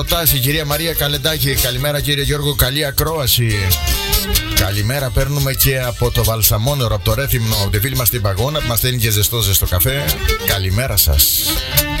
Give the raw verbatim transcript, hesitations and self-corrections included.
Ρωτάς η κυρία Μαρία Καλεντάκη. Καλημέρα κύριε Γιώργο, καλή ακρόαση. Καλημέρα, παίρνουμε και από το Βαλσαμόνερο, από το Ρέθυμνο, από τη φίλη μας την Παγώνα που μας στέλνει και ζεστό ζεστό καφέ. Καλημέρα σας.